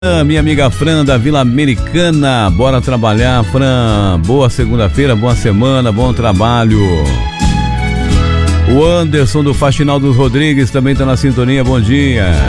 Minha amiga Fran da Vila Americana, bora trabalhar, Fran. Boa segunda-feira, boa semana, bom trabalho. O Anderson do Faxinal dos Rodrigues também tá na sintonia, bom dia.